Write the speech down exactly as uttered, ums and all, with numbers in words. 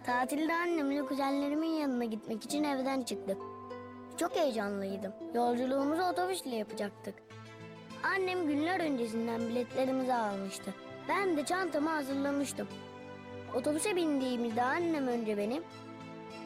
Tatilde annemle kuzenlerimin yanına gitmek için evden çıktık. Çok heyecanlıydım. Yolculuğumuzu otobüsle yapacaktık. Annem günler öncesinden biletlerimizi almıştı. Ben de çantamı hazırlamıştım. Otobüse bindiğimizde annem önce beni,